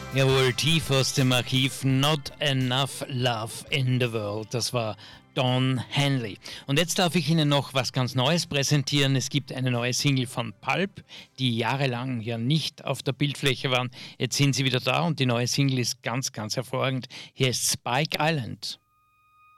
Jawohl, tief aus dem Archiv Not Enough Love in the World. Das war Don Henley. Und jetzt darf ich Ihnen noch was ganz Neues präsentieren. Es gibt eine neue Single von Pulp, die jahrelang ja nicht auf der Bildfläche waren. Jetzt sind sie wieder da und die neue Single ist ganz, ganz hervorragend. Hier ist Spike Island.